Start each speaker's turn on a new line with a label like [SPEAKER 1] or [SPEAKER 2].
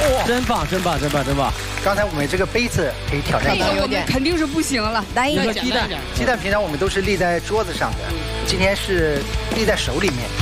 [SPEAKER 1] 真棒，真棒，真棒，真棒！
[SPEAKER 2] 刚才我们这个杯子可以挑战
[SPEAKER 3] 这个我们肯定是不行了，
[SPEAKER 4] 难一点。
[SPEAKER 1] 鸡蛋，
[SPEAKER 2] 鸡蛋平常我们都是立在桌子上的，今天是立在手里面。